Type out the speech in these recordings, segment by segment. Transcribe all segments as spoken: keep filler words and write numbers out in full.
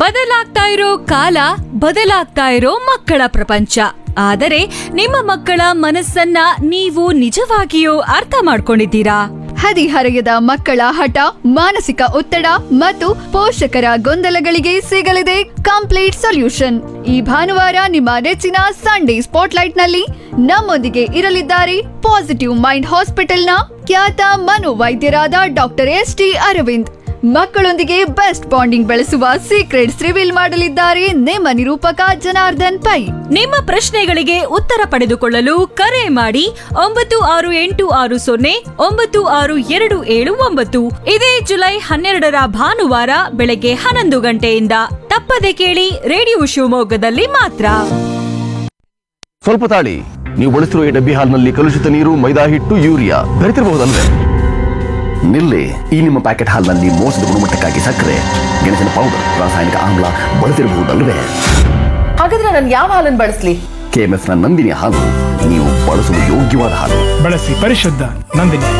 ಬದಲಾಗ್ತಾ ಇರೋ ಕಾಲ, ಬದಲಾಗ್ತಾ ಇರೋ ಮಕ್ಕಳ ಪ್ರಪಂಚ. ಆದರೆ ನಿಮ್ಮ ಮಕ್ಕಳ ಮನಸ್ಸನ್ನ ನೀವು ನಿಜವಾಗಿಯೂ ಅರ್ಥ ಮಾಡ್ಕೊಂಡಿದ್ದೀರಾ? ಹದಿಹರೆಯದ ಮಕ್ಕಳ ಹಠ, ಮಾನಸಿಕ ಒತ್ತಡ ಮತ್ತು ಪೋಷಕರ ಗೊಂದಲಗಳಿಗೆ ಸಿಗಲಿದೆ ಕಂಪ್ಲೀಟ್ ಸೊಲ್ಯೂಷನ್. ಈ ಭಾನುವಾರ ನಿಮ್ಮ ನೆಚ್ಚಿನ ಸಂಡೇ ಸ್ಪಾಟ್ಲೈಟ್ ನಲ್ಲಿ ನಮ್ಮೊಂದಿಗೆ ಇರಲಿದ್ದಾರೆ ಪಾಸಿಟಿವ್ ಮೈಂಡ್ ಹಾಸ್ಪಿಟಲ್ನ ಖ್ಯಾತ ಮನೋವೈದ್ಯರಾದ ಡಾಕ್ಟರ್ ಎಸ್ ಟಿ ಅರವಿಂದ್. ಮಕ್ಕಳೊಂದಿಗೆ ಬೆಸ್ಟ್ ಬಾಂಡಿಂಗ್ ಬೆಳೆಸುವ ಸೀಕ್ರೆಟ್ಸ್ ರಿವೀಲ್ ಮಾಡಲಿದ್ದಾರೆ ನಿಮ್ಮ ನಿರೂಪಕ ಜನಾರ್ದನ್ ಪೈ. ನಿಮ್ಮ ಪ್ರಶ್ನೆಗಳಿಗೆ ಉತ್ತರ ಪಡೆದುಕೊಳ್ಳಲು ಕರೆ ಮಾಡಿ ಒಂಬತ್ತು ಆರು ಎಂಟು ಆರು ಸೊನ್ನೆ ಒಂಬತ್ತು ಆರು ಎರಡು ಏಳು ಒಂಬತ್ತು. ಇದೇ ಜುಲೈ ಹನ್ನೆರಡರ ಭಾನುವಾರ ಬೆಳಗ್ಗೆ ಹನ್ನೊಂದು ಗಂಟೆಯಿಂದ. ತಪ್ಪದೆ ಕೇಳಿ ರೇಡಿಯೋ ಶಿವಮೊಗ್ಗದಲ್ಲಿ ಮಾತ್ರ. ಸ್ವಲ್ಪ ತಾಳಿ, ನೀವು ಬಳಸಿರುವ ಈ ಡಬ್ಬಿ ಹಾಲ್ನಲ್ಲಿ ಕಲುಷಿತ ನೀರು, ಮೈದಾ ಹಿಟ್ಟು, ಯೂರಿಯಾ ಬೆರೆತಿರಬಹುದಲ್ವೇ? ನಿಲ್ಲಿ, ಈ ನಿಮ್ಮ ಪ್ಯಾಕೆಟ್ ಹಾಲ್ನಲ್ಲಿ ಮೋಸದ ಗುಣಮಟ್ಟಕ್ಕಾಗಿ ಸಕ್ಕರೆ, ಗೆಣಸಿನ ಪೌಡರ್, ರಾಸಾಯನಿಕ ಆಮ್ಲ ಬಳಸಿರಬಹುದಲ್ವೇ? ಹಾಗಾದ್ರೆ ನಾನು ಯಾವ ಹಾಲನ್ನು ಬಳಸಲಿ? ಕೆಎಂಎಫ್ ನ ನಂದಿನಿ ಹಾಲು ನೀವು ಬಳಸಲು ಯೋಗ್ಯವಾದ ಹಾಲು. ಬಳಸಿ ಪರಿಶುದ್ಧ ನಂದಿನಿ.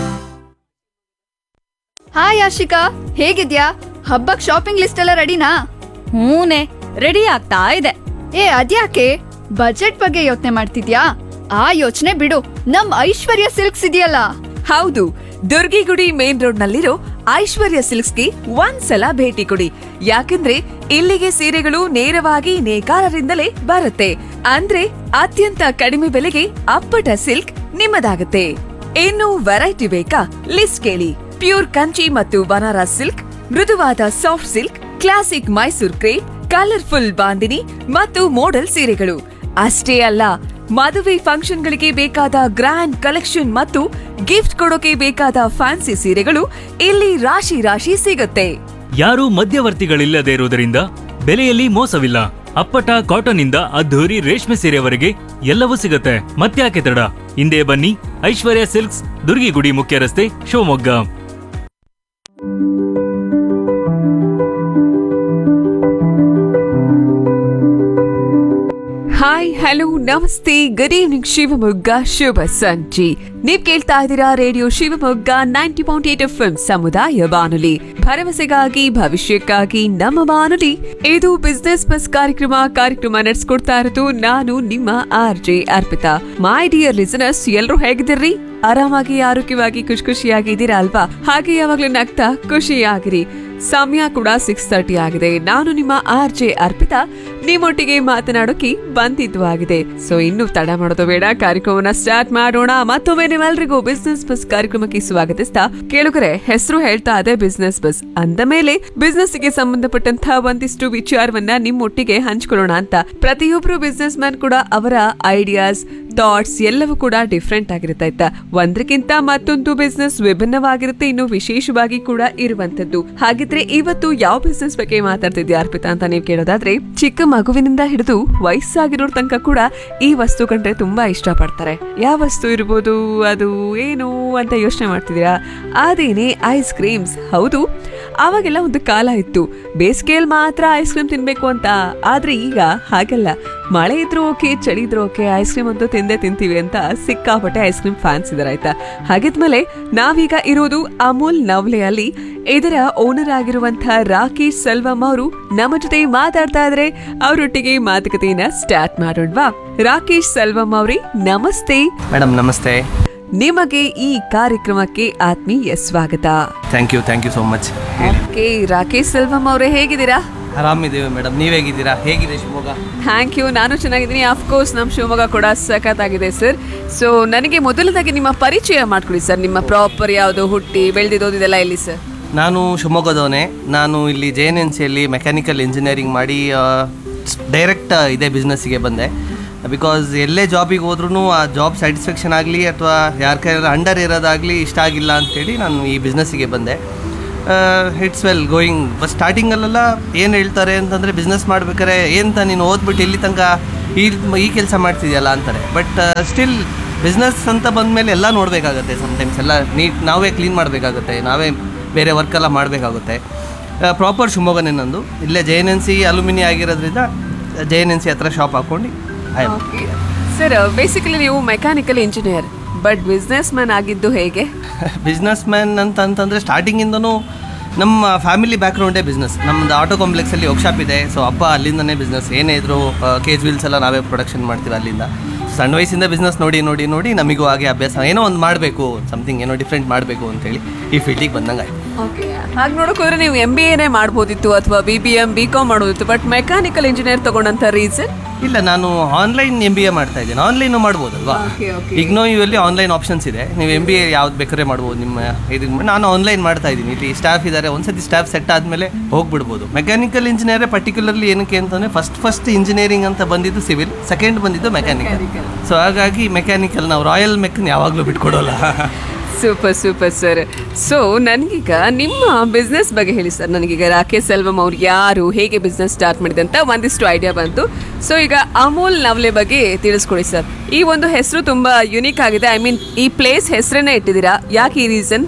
ಹಾಯ್ ಆಶಿಕಾ, ಹೇಗಿದ್ಯಾ? ಹಬ್ಬಕ್ ಶಾಪಿಂಗ್ ಲಿಸ್ಟ್ ಎಲ್ಲ ರೆಡಿನಾ? ಹೂನೆ, ರೆಡಿ ಆಗ್ತಾ ಇದೆ. ಏ ಅದ್ಯಾಕೆ ಬಜೆಟ್ ಬಗ್ಗೆ ಯೋಚನೆ ಮಾಡ್ತಿದ್ಯಾ? ಆ ಯೋಚನೆ ಬಿಡು, ನಮ್ ಐಶ್ವರ್ಯ ಸಿಲ್ಕ್ಸ್ ಇದೆಯಲ್ಲ. ಹೌದು, ದುರ್ಗಿಗುಡಿ ಮೇನ್ ರೋಡ್ ನಲ್ಲಿರೋ ಐಶ್ವರ್ಯ ಸಿಲ್ಕ್ಸ್ಗೆ ಒಂದ್ಸಲ ಭೇಟಿ ಕೊಡಿ. ಯಾಕಂದ್ರೆ ಇಲ್ಲಿಗೆ ಸೀರೆಗಳು ನೇರವಾಗಿ ನೇಕಾರರಿಂದಲೇ ಬರುತ್ತೆ. ಅಂದ್ರೆ ಅತ್ಯಂತ ಕಡಿಮೆ ಬೆಲೆಗೆ ಅಪ್ಪಟ ಸಿಲ್ಕ್ ನಿಮ್ಮದಾಗುತ್ತೆ. ಇನ್ನು ವೆರೈಟಿ ಬೇಕಾ? ಲಿಸ್ಟ್ ಕೇಳಿ. ಪ್ಯೂರ್ ಕಂಚಿ ಮತ್ತು ಬನಾರಸ್ ಸಿಲ್ಕ್, ಮೃದುವಾದ soft silk, classic Mysore crepe, colourful bandhani ಮತ್ತು ಮೋಡಲ್ ಸೀರೆಗಳು. ಅಷ್ಟೇ ಅಲ್ಲ, ಮದುವೆ ಫಂಕ್ಷನ್ಗಳಿಗೆ ಬೇಕಾದ ಗ್ರ್ಯಾಂಡ್ ಕಲೆಕ್ಷನ್ ಮತ್ತು ಗಿಫ್ಟ್ ಕೊಡೋಕೆ ಬೇಕಾದ ಫ್ಯಾನ್ಸಿ ಸೀರೆಗಳು ಇಲ್ಲಿ ರಾಶಿ ರಾಶಿ ಸಿಗುತ್ತೆ. ಯಾರೂ ಮಧ್ಯವರ್ತಿಗಳಿಲ್ಲದೆ ಇರುವುದರಿಂದ ಬೆಲೆಯಲ್ಲಿ ಮೋಸವಿಲ್ಲ. ಅಪ್ಪಟ ಕಾಟನ್ ಇಂದ ಅದ್ಧೂರಿ ರೇಷ್ಮೆ ಸೀರೆವರೆಗೆ ಎಲ್ಲವೂ ಸಿಗುತ್ತೆ. ಮತ್ತ್ಯಾಕೆ ತಡ? ಹಿಂದೆ ಬನ್ನಿ, ಐಶ್ವರ್ಯ ಸಿಲ್ಕ್ಸ್, ದುರ್ಗಿಗುಡಿ ಮುಖ್ಯ ರಸ್ತೆ, ಶಿವಮೊಗ್ಗ. ಹಾಯ್, ಹಲೋ, ನಮಸ್ತೆ, ಗುಡ್ ಈವ್ನಿಂಗ್ ಶಿವಮೊಗ್ಗ, ಶುಭ ಸಂಜೆ. ನೀವ್ ಕೇಳ್ತಾ ಇದ್ದೀರಾ radio Shivamogga ninety point eight F M ಸಮುದಾಯ ಬಾನುಲಿ, ಭರವಸೆಗಾಗಿ ಭವಿಷ್ಯಕ್ಕಾಗಿ ನಮ್ಮ ಬಾನುಲಿ. ಇದು ಬಿಸ್ನೆಸ್ ಬಸ್ ಕಾರ್ಯಕ್ರಮ. ಕಾರ್ಯಕ್ರಮ ನಡೆಸ್ಕೊಡ್ತಾ ಇರೋದು ನಾನು ನಿಮ್ಮ R J Arpita. My dear listeners, ಎಲ್ರು ಹೇಗಿದ್ದೀರಿ? ಆರಾಮಾಗಿ, ಆರೋಗ್ಯವಾಗಿ, ಖುಷಿ ಖುಷಿಯಾಗಿ ಇದ್ದೀರಾ ಅಲ್ವಾ? ಹಾಗೆ ಯಾವಾಗ್ಲೂ ನಗ್ತಾ ಖುಷಿಯಾಗಿರಿ. ಸಮಯ ಕೂಡ ಸಿಕ್ಸ್ ತರ್ಟಿ ಆಗಿದೆ. ನಾನು ನಿಮ್ಮ ಆರ್ ಜೆ ಅರ್ಪಿತಾ ನಿಮ್ಮೊಟ್ಟಿಗೆ ಮಾತನಾಡೋಕೆ ಬಂದಿದ್ದು ಆಗಿದೆ. ಸೊ ಇನ್ನು ತಡ ಮಾಡೋದು ಬೇಡ, ಕಾರ್ಯಕ್ರಮನ ಸ್ಟಾರ್ಟ್ ಮಾಡೋಣ. ಮತ್ತೊಮ್ಮೆ ನಿಮ್ಮೆಲ್ರಿಗೂ ಬಿಸ್ನೆಸ್ ಬಸ್ ಕಾರ್ಯಕ್ರಮಕ್ಕೆ ಸ್ವಾಗತಿಸ್ತಾ, ಕೇಳುಗರೆ, ಹೆಸರು ಹೇಳ್ತಾ ಇದೆ ಬಿಸ್ನೆಸ್ ಬಸ್ ಅಂದ ಮೇಲೆ ಬಿಸ್ನೆಸ್ ಗೆ ಸಂಬಂಧಪಟ್ಟಂತಹ ಒಂದಿಷ್ಟು ವಿಚಾರವನ್ನ ನಿಮ್ಮೊಟ್ಟಿಗೆ ಹಂಚ್ಕೊಳ್ಳೋಣ ಅಂತ. ಪ್ರತಿಯೊಬ್ರು ಬಿಸ್ನೆಸ್ ಮ್ಯಾನ್ ಕೂಡ ಅವರ ಐಡಿಯಾಸ್, ಥಾಟ್ಸ್ ಎಲ್ಲವೂ ಕೂಡ ಡಿಫ್ರೆಂಟ್ ಆಗಿರುತ್ತೆ ಆಯ್ತಾ. ಒಂದಕ್ಕಿಂತ ಮತ್ತೊಂದು ಬಿಸ್ನೆಸ್ ವಿಭಿನ್ನವಾಗಿರುತ್ತೆ, ಇನ್ನು ವಿಶೇಷವಾಗಿ ಕೂಡ ಇರುವಂತದ್ದು. ಹಾಗಿದ್ರೆ ಇವತ್ತು ಯಾವ ಬಿಸ್ನೆಸ್ ಬಗ್ಗೆ ಮಾತಾಡ್ತಿದ್ಯಾ ಅರ್ಪಿತಾ ಅಂತ ನೀವು ಕೇಳೋದಾದ್ರೆ, ಚಿಕ್ಕ ಮಗುವಿನಿಂದ ಹಿಡಿದು ವಯಸ್ಸಾಗಿರೋರ್ ತನಕ ಕೂಡ ಈ ವಸ್ತು ಕಂಡ್ರೆ ತುಂಬಾ ಇಷ್ಟ ಪಡ್ತಾರೆ. ಯಾವ ವಸ್ತು ಇರ್ಬೋದು, ಅದು ಏನು ಅಂತ ಯೋಚನೆ ಮಾಡ್ತಿದ್ದೀರಾ? ಅದೇನೆ ಐಸ್ ಕ್ರೀಮ್ಸ್. ಹೌದು, ಅವಾಗೆಲ್ಲ ಒಂದು ಕಾಲ ಇತ್ತು, ಬೇಸಿಗೆಯಲ್ಲಿ ಮಾತ್ರ ಐಸ್ ಕ್ರೀಮ್ ತಿನ್ಬೇಕು ಅಂತ. ಆದ್ರೆ ಈಗ ಹಾಗಲ್ಲ, ಮಳೆ ಇದ್ರು ಓಕೆ, ಚಳಿ ಇದ್ರು ಓಕೆ, ಐಸ್ ಕ್ರೀಮ್ ಅಂತೂ ತಿಂದೇ ತಿಂತೀವಿ ಅಂತ ಸಿಕ್ಕಾಪಟ್ಟೆ ಐಸ್ ಕ್ರೀಮ್ ಫ್ಯಾನ್ಸ್ ಇದಾರೆ ಆಯ್ತಾ. ಹಾಗಿದ್ಮೇಲೆ ನಾವೀಗ ಇರೋದು ಅಮೂಲ್ ನವಲೆಯಲ್ಲಿ. ಇದರ ಓನರ್ ಆಗಿರುವಂತಹ ರಾಕೇಶ್ ಸೆಲ್ವಂ ಅವರು ನಮ್ಮ ಜೊತೆ ಮಾತಾಡ್ತಾ ಇದ್ರೆ, ಅವರೊಟ್ಟಿಗೆ ಮಾತುಕತೆಯನ್ನ ಸ್ಟಾರ್ಟ್ ಮಾಡೋಣವಾ? ರಾಕೇಶ್ ಸೆಲ್ವಂ ಅವರೇ, ನಮಸ್ತೆ. ಮೇಡಮ್ ನಮಸ್ತೆ. ನಿಮಗೆ ಈ ಕಾರ್ಯಕ್ರಮಕ್ಕೆ ಆತ್ಮೀಯ ಸ್ವಾಗತ. Thank you thank you so much. Okay, Rakesh Selvam ಅವರೇ, ಹೇಗಿದ್ದೀರಾ? ಆರಾಮಿದ್ದೀವಿ ಮೇಡಮ್, ನೀವ್ ಹೇಗಿದ್ದೀರಾ? ಹೇಗಿದೆ ಶಿವಮೊಗ್ಗ? ಥ್ಯಾಂಕ್ ಯು, ನಾನು ಚೆನ್ನಾಗಿದ್ದೀನಿ. ಅಫ್ಕೋರ್ಸ್ ನಮ್ಮ ಶಿವಮೊಗ್ಗ ಕೂಡ ಸಖತ್ತಾಗಿದೆ ಸರ್. ಸೊ ನನಗೆ ಮೊದಲದಾಗಿ ನಿಮ್ಮ ಪರಿಚಯ ಮಾಡ್ಕೊಡಿ ಸರ್. ನಿಮ್ಮ ಪ್ರಾಪರ್ ಯಾವುದು, ಹುಟ್ಟಿ ಬೆಳೆದಿದ್ದು ಇದೆಲ್ಲ ಎಲ್ಲಿ ಸರ್? ನಾನು ಶಿವಮೊಗ್ಗದವನೇ. ನಾನು ಇಲ್ಲಿ ಜೆ ಎನ್ ಎನ್ ಸಿಯಲ್ಲಿ ಮೆಕ್ಯಾನಿಕಲ್ ಇಂಜಿನಿಯರಿಂಗ್ ಮಾಡಿ ಡೈರೆಕ್ಟ್ ಇದೇ ಬಿಸ್ನೆಸ್ಸಿಗೆ ಬಂದೆ. ಬಿಕಾಸ್ ಎಲ್ಲೇ ಜಾಬಿಗೆ ಹೋದ್ರೂ ಆ ಜಾಬ್ ಸ್ಯಾಟಿಸ್ಫ್ಯಾಕ್ಷನ್ ಆಗಲಿ ಅಥವಾ ಯಾರ ಕೈ ಅಂಡರ್ ಇರೋದಾಗಲಿ ಇಷ್ಟ ಆಗಿಲ್ಲ ಅಂಥೇಳಿ ನಾನು ಈ ಬಿಸ್ನೆಸ್ಸಿಗೆ ಬಂದೆ. It's well going. ಬಟ್ ಸ್ಟಾರ್ಟಿಂಗಲ್ಲೆಲ್ಲ ಏನು ಹೇಳ್ತಾರೆ ಅಂತಂದರೆ, ಬಿಸ್ನೆಸ್ ಮಾಡ್ಬೇಕಾದ್ರೆ ಏನಂತ ನೀನು ಓದ್ಬಿಟ್ಟು ಇಲ್ಲಿ ತನಕ ಈ ಈ ಕೆಲಸ ಮಾಡ್ತಿದೆಯಲ್ಲ ಅಂತಾರೆ. ಬಟ್ ಸ್ಟಿಲ್ ಬಿಸ್ನೆಸ್ ಅಂತ ಬಂದಮೇಲೆ ಎಲ್ಲ ನೋಡಬೇಕಾಗತ್ತೆ. ಸಮ್ಟೈಮ್ಸ್ ಎಲ್ಲ ನೀಟ್ ನಾವೇ ಕ್ಲೀನ್ ಮಾಡಬೇಕಾಗುತ್ತೆ, ನಾವೇ ಬೇರೆ ವರ್ಕೆಲ್ಲ ಮಾಡಬೇಕಾಗುತ್ತೆ. ಪ್ರಾಪರ್ ಶಿವಮೊಗ್ಗನೇ ನಂದು. ಇಲ್ಲೇ J N N C alumni ಆಗಿರೋದ್ರಿಂದ ಜೆ ಎನ್ ಎನ್ ಸಿ ಹತ್ರ ಶಾಪ್ ಹಾಕ್ಕೊಂಡು ಸರ್. ಬೇಸಿಕಲಿ ನೀವು mechanical engineer, but business man ಆಗಿದ್ದು ಹೇಗೆ? ಬಿಸ್ನೆಸ್ ಮ್ಯಾನ್ ಅಂತ ಅಂತಂದರೆ ಸ್ಟಾರ್ಟಿಂಗಿಂದನೂ ನಮ್ಮ ಫ್ಯಾಮಿಲಿ ಬ್ಯಾಕ್ಗ್ರೌಂಡೇ ಬಿಸ್ನೆಸ್. ನಮ್ಮದು ಆಟೋ ಕಾಂಪ್ಲೆಕ್ಸಲ್ಲಿ ವರ್ಕ್ಶಾಪ್ ಇದೆ. ಸೊ ಅಪ್ಪ ಅಲ್ಲಿಂದನೇ ಬಿಸ್ನೆಸ್, ಏನೇ ಇದ್ರು ಕೇಜ್ ವೀಲ್ಸ್ ಎಲ್ಲ ನಾವೇ ಪ್ರೊಡಕ್ಷನ್ ಮಾಡ್ತೀವಿ ಅಲ್ಲಿಂದ. ಸಣ್ಣ ವಯಸ್ಸಿಂದ ಬಿಸ್ನೆಸ್ ನೋಡಿ ನೋಡಿ ನೋಡಿ ನಮಗೂ ಹಾಗೆ ಅಭ್ಯಾಸ, ಏನೋ ಒಂದು ಮಾಡಬೇಕು, ಸಮಥಿಂಗ್ ಏನೋ ಡಿಫ್ರೆಂಟ್ ಮಾಡಬೇಕು ಅಂತೇಳಿ ಈ ಫೀಲ್ಡಿಗೆ ಬಂದಂಗೆ ಆಯಿತು. ಓಕೆ, ಹಾಗೆ ನೋಡೋಕೆ ಹೋದ್ರೆ ನೀವು ಎಂ ಬಿ ಎನೇ ಮಾಡ್ಬೋದಿತ್ತು ಅಥವಾ B B M B com ಮಾಡ್ಬೋದಿತ್ತು, ಬಟ್ ಮೆಕ್ಯಾನಿಕಲ್ ಇಂಜಿನಿಯರ್ ತಗೊಂಡಂಥ ರೀಸನ್? ಇಲ್ಲ, ನಾನು ಆನ್ಲೈನ್ ಎಂ ಬಿ ಎ ಮಾಡ್ತಾ ಇದ್ದೀನಿ. ಆನ್ಲೈನು ಮಾಡ್ಬೋದಲ್ವಾ? ಇಗ್ನೋ ಇವಲ್ಲಿ ಆನ್ಲೈನ್ ಆಪ್ಷನ್ಸ್ ಇದೆ. ನೀವು ಎಂ ಬಿ ಎ ಯಾವ್ದು ಬೇಕಾದ್ರೆ ಮಾಡ್ಬೋದು ನಿಮ್ಮ ಇದಕ್ಕೆ. ನಾನು ಆನ್ಲೈನ್ ಮಾಡ್ತಾ ಇದ್ದೀನಿ. ಇಲ್ಲಿ ಸ್ಟಾಫ್ ಇದ್ದಾರೆ, ಒಂದ್ಸತಿ ಸ್ಟಾಫ್ ಸೆಟ್ ಆದಮೇಲೆ ಹೋಗ್ಬಿಡ್ಬೋದು. ಮೆಕ್ಯಾನಿಕಲ್ ಇಂಜಿನಿಯರೇ ಪರ್ಟಿಕ್ಯುಲರ್ಲಿ ಏನಕ್ಕೆ ಅಂತಂದರೆ ಫಸ್ಟ್ ಫಸ್ಟ್ ಇಂಜಿನಿಯರಿಂಗ್ ಅಂತ ಬಂದಿದ್ದು ಸಿವಿಲ್, ಸೆಕೆಂಡ್ ಬಂದಿದ್ದು ಮೆಕ್ಯಾನಿಕಲ್. ಸೊ ಹಾಗಾಗಿ ಮೆಕ್ಯಾನಿಕಲ್ ನಾವು ರಾಯಲ್ ಮೆಕ್ನ ಯಾವಾಗಲೂ ಬಿಟ್ಕೊಡೋಲ್ಲ. Super super sir. ಸೊ ನನಗೀಗ ನಿಮ್ಮ ಬಿಸ್ನೆಸ್ ಬಗ್ಗೆ ಹೇಳಿ ಸರ್. ನನಗೀಗ ರಾಕೇಶ್ ಸೆಲ್ವಂ ಅವ್ರು ಯಾರು, ಹೇಗೆ ಬಿಸ್ನೆಸ್ ಸ್ಟಾರ್ಟ್ ಮಾಡಿದೆ ಅಂತ ಒಂದಿಷ್ಟು ಐಡಿಯಾ ಬಂತು. ಸೊ ಈಗ ಅಮೂಲ್ ನವಲೆ ಬಗ್ಗೆ ತಿಳಿಸ್ಕೊಡಿ ಸರ್. ಈ ಒಂದು ಹೆಸರು ತುಂಬ ಯುನೀಕ್ ಆಗಿದೆ. ಐ ಮೀನ್ ಈ ಪ್ಲೇಸ್ ಹೆಸರನ್ನೇ ಇಟ್ಟಿದ್ದೀರಾ, ಯಾಕೆ ಈ ರೀಸನ್?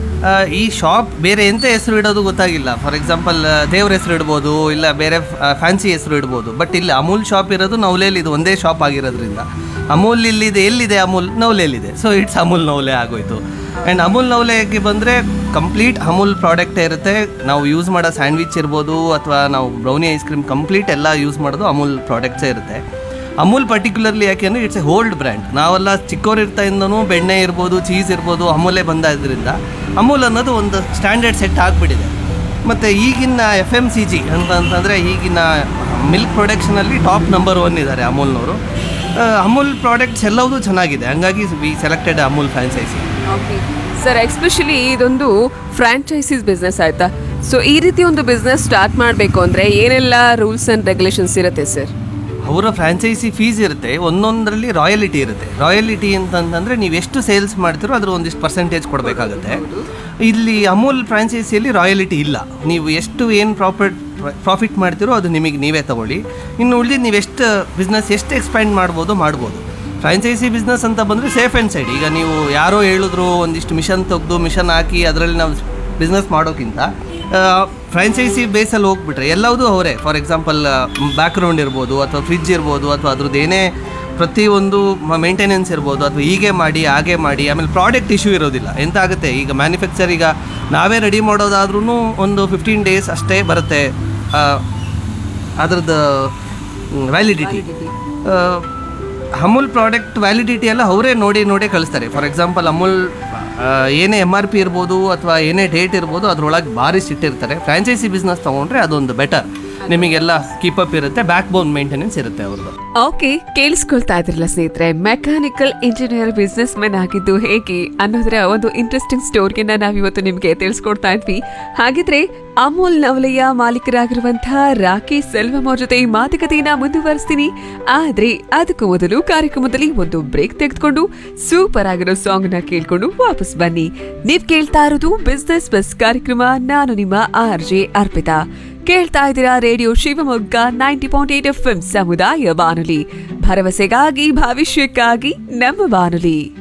ಈ ಶಾಪ್ ಬೇರೆ ಎಂಥ ಹೆಸರು ಇಡೋದು ಗೊತ್ತಾಗಿಲ್ಲ. ಫಾರ್ ಎಕ್ಸಾಂಪಲ್ ದೇವ್ರ ಹೆಸರು ಇಡ್ಬೋದು, ಇಲ್ಲ ಬೇರೆ ಫ್ಯಾನ್ಸಿ ಹೆಸರು ಇಡ್ಬೋದು. ಬಟ್ ಇಲ್ಲಿ ಅಮೂಲ್ ಶಾಪ್ ಇರೋದು ನವಲೆಯಲ್ಲಿ, ಇದು ಒಂದೇ ಶಾಪ್ ಆಗಿರೋದ್ರಿಂದ ಅಮೂಲ್ ಇಲ್ಲಿದೆ. ಎಲ್ಲಿದೆ ಅಮೂಲ್? ನವಲೆಯಲ್ಲಿದೆ. ಸೊ ಇಟ್ಸ್ ಅಮೂಲ್ ನವಲೆ ಆಗೋಯ್ತು. ಆ್ಯಂಡ್ ಅಮೂಲ್ ನವಲೆಗೆ ಬಂದರೆ ಕಂಪ್ಲೀಟ್ ಅಮೂಲ್ ಪ್ರಾಡಕ್ಟೇ ಇರುತ್ತೆ. ನಾವು ಯೂಸ್ ಮಾಡೋ ಸ್ಯಾಂಡ್ವಿಚ್ ಇರ್ಬೋದು ಅಥವಾ ನಾವು ಬ್ರೌನಿ ಐಸ್ ಕ್ರೀಮ್ ಕಂಪ್ಲೀಟ್ ಎಲ್ಲ ಯೂಸ್ ಮಾಡೋದು ಅಮೂಲ್ ಪ್ರಾಡಕ್ಟ್ಸೇ ಇರುತ್ತೆ. ಅಮೂಲ್ ಪರ್ಟಿಕ್ಯುಲರ್ಲಿ ಯಾಕೆ ಅಂದರೆ ಇಟ್ಸ್ ಎ ಹೋಲ್ಡ್ ಬ್ರ್ಯಾಂಡ್. ನಾವೆಲ್ಲ ಚಿಕ್ಕವರಿರ್ತಾಯಿಂದನೂ ಬೆಣ್ಣೆ ಇರ್ಬೋದು, ಚೀಸ್ ಇರ್ಬೋದು, ಅಮೂಲೇ ಬಂದಾದ್ರಿಂದ ಅಮೂಲ್ ಅನ್ನೋದು ಒಂದು ಸ್ಟ್ಯಾಂಡರ್ಡ್ ಸೆಟ್ ಆಗಿಬಿಟ್ಟಿದೆ. ಮತ್ತು ಈಗಿನ ಎಫ್ ಎಮ್ ಸಿ ಜಿ ಅಂತ ಅಂತಂದರೆ ಈಗಿನ ಮಿಲ್ಕ್ ಪ್ರೊಡಕ್ಷನಲ್ಲಿ ಟಾಪ್ ನಂಬರ್ ಒನ್ ಇದ್ದಾರೆ ಅಮೂಲ್ನವರು. ಅಮೂಲ್ ಪ್ರಾಡಕ್ಟ್ಸ್ ಎಲ್ಲವೂ ಚೆನ್ನಾಗಿದೆ, ಹಂಗಾಗಿ V selected Amul franchise. Okay sir, especially ಇದೊಂದು ಫ್ರಾಂಚೈಸೀಸ್ ಬಿಸ್ನೆಸ್ ಆಯಿತಾ? ಸೊ ಈ ರೀತಿ ಒಂದು ಬಿಸ್ನೆಸ್ ಸ್ಟಾರ್ಟ್ ಮಾಡಬೇಕು ಅಂದರೆ ಏನೆಲ್ಲ ರೂಲ್ಸ್ ಆ್ಯಂಡ್ ರೆಗ್ಯುಲೇಷನ್ಸ್ ಇರುತ್ತೆ ಸರ್? ಅವರ ಫ್ರಾಂಚೈಸಿ ಫೀಸ್ ಇರುತ್ತೆ, ಒಂದೊಂದರಲ್ಲಿ ರಾಯಲಿಟಿ ಇರುತ್ತೆ. ರಾಯಲಿಟಿ ಅಂತಂತಂದರೆ ನೀವು ಎಷ್ಟು ಸೇಲ್ಸ್ ಮಾಡ್ತೀರೋ ಅದ್ರ ಒಂದಿಷ್ಟು ಪರ್ಸೆಂಟೇಜ್ ಕೊಡಬೇಕಾಗುತ್ತೆ. ಇಲ್ಲಿ ಅಮೂಲ್ ಫ್ರಾಂಚೈಸಿಯಲ್ಲಿ ರಾಯಲಿಟಿ ಇಲ್ಲ. ನೀವು ಎಷ್ಟು ಏನು ಪ್ರಾಫಿಟ್ ಪ್ರಾಫಿಟ್ ಮಾಡ್ತೀರೋ ಅದು ನಿಮಗೆ ನೀವೇ ತಗೊಳ್ಳಿ. ಇನ್ನು ಉಳಿದಿದ್ದು ನೀವು ಎಷ್ಟು ಬಿಸ್ನೆಸ್ ಎಷ್ಟು ಎಕ್ಸ್ಪ್ಯಾಂಡ್ ಮಾಡ್ಬೋದು ಮಾಡ್ಬೋದು. ಫ್ರಾಂಚೈಸಿ ಬಿಸ್ನೆಸ್ ಅಂತ ಬಂದರೆ ಸೇಫ್ ಆ್ಯಂಡ್ ಸೈಡ್. ಈಗ ನೀವು ಯಾರೋ ಹೇಳಿದ್ರು ಒಂದಿಷ್ಟು ಮಿಷನ್ ತೆಗೆದು ಮಿಷನ್ ಹಾಕಿ ಅದರಲ್ಲಿ ನಾವು ಬಿಸ್ನೆಸ್ ಮಾಡೋಕ್ಕಿಂತ ಫ್ರಾಂಚೈಸಿ ಬೇಸಲ್ಲಿ ಹೋಗ್ಬಿಟ್ರೆ ಎಲ್ಲವೂ ಅವರೇ. ಫಾರ್ ಎಕ್ಸಾಂಪಲ್ ಬ್ಯಾಕ್ಗ್ರೌಂಡ್ ಇರ್ಬೋದು ಅಥವಾ ಫ್ರಿಡ್ಜ್ ಇರ್ಬೋದು ಅಥವಾ ಅದ್ರದ್ದು ಏನೇ ಪ್ರತಿಯೊಂದು ಮೇಂಟೆನೆನ್ಸ್ ಇರ್ಬೋದು ಅಥವಾ ಹೀಗೆ ಮಾಡಿ ಹಾಗೆ ಮಾಡಿ. ಆಮೇಲೆ ಪ್ರಾಡಕ್ಟ್ ಇಶ್ಯೂ ಇರೋದಿಲ್ಲ. ಎಂತ ಆಗುತ್ತೆ ಈಗ ಮ್ಯಾನುಫ್ಯಾಕ್ಚರ್ ಈಗ ನಾವೇ ರೆಡಿ ಮಾಡೋದಾದ್ರೂ ಒಂದು ಫಿಫ್ಟೀನ್ ಡೇಸ್ ಅಷ್ಟೇ ಬರುತ್ತೆ ಅದ್ರದ್ದು ವ್ಯಾಲಿಡಿಟಿ. ಅಮೂಲ್ ಪ್ರಾಡಕ್ಟ್ ವ್ಯಾಲಿಡಿಟಿ ಎಲ್ಲ ಅವರೇ ನೋಡಿ ನೋಡಿ ಕಳಿಸ್ತಾರೆ. ಫಾರ್ ಎಕ್ಸಾಂಪಲ್ ಅಮೂಲ್ ಏನೇ ಎಮ್ ಆರ್ ಪಿ ಇರ್ಬೋದು ಅಥವಾ ಏನೇ ಡೇಟ್ ಇರ್ಬೋದು ಅದರೊಳಗೆ ಭಾರಿ ಇಟ್ಟಿರ್ತಾರೆ. ಫ್ರಾಂಚೈಸಿ ಬಿಸ್ನೆಸ್ ತೊಗೊಂಡ್ರೆ ಅದೊಂದು ಬೆಟರ್, ನಿಮಗೆಲ್ಲ ಕೀಪಪ್ ಇರುತ್ತೆ, ಬ್ಯಾಕ್ ಬೋನ್ ಮೇಂಟೆನೆನ್ಸ್ ಇರುತ್ತೆ ಅವ್ರದ್ದು. ಓಕೆ, ಕೇಳಿಸ್ಕೊಳ್ತಾ ಇದ್ರಲ್ಲ ಸ್ನೇಹಿತರೆ, ಮೆಕ್ಯಾನಿಕಲ್ ಇಂಜಿನಿಯರ್ ಬಿಸ್ನೆಸ್ ಮೆನ್ ಆಗಿದ್ದು ಹೇಗೆ ಅನ್ನೋದರ ಒಂದು ಇಂಟ್ರೆಸ್ಟಿಂಗ್ ಸ್ಟೋರಿಯನ್ನ ನಾವಿವತ್ತು ನಿಮಗೆ ತಿಳಿಸ್ಕೊಡ್ತಾ ಇದ್ವಿ. ಹಾಗಿದ್ರೆ ಅಮೂಲ್ ನವಲೆಯ ಮಾಲೀಕರಾಗಿರುವಂತಹ ರಾಕೇಶ್ ಸೆಲ್ವಂ ಅವ್ರ ಜೊತೆ ಮಾತುಕತೆಯನ್ನ ಮುಂದುವರಿಸ್ತೀನಿ. ಆದ್ರೆ ಅದಕ್ಕೂ ಮೊದಲು ಕಾರ್ಯಕ್ರಮದಲ್ಲಿ ಒಂದು ಬ್ರೇಕ್ ತೆಗೆದುಕೊಂಡು ಸೂಪರ್ ಆಗಿರೋ ಸಾಂಗ್ ನ ಕೇಳ್ಕೊಂಡು ವಾಪಸ್ ಬನ್ನಿ. ನೀವ್ ಕೇಳ್ತಾ ಇರೋದು ಬಿಸ್ನೆಸ್ ಬಸ್ ಕಾರ್ಯಕ್ರಮ. ನಾನು ನಿಮ್ಮ ಆರ್ ಜೆ ಅರ್ಪಿತಾ. ಕೇಳ್ತಾ ಇದ್ದೀರಾ radio Shivamogga ninety point eight F M ಸಮುದಾಯ ಬಾನುಲಿ, ಭರವಸೆಗಾಗಿ ಭವಿಷ್ಯಕ್ಕಾಗಿ ನಮ್ಮ ಬಾನುಲಿ.